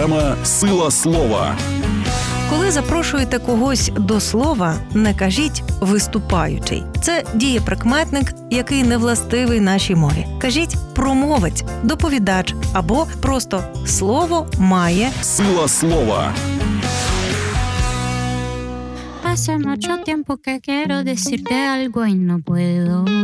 Програма «Сила слова». Коли запрошуєте когось до слова, не кажіть «виступаючий». Це дієприкметник, який не властивий нашій мові. Кажіть «промовець», «доповідач» або просто «слово має». «Сила слова». Hace mucho tiempo que quiero decirte algo y no puedo.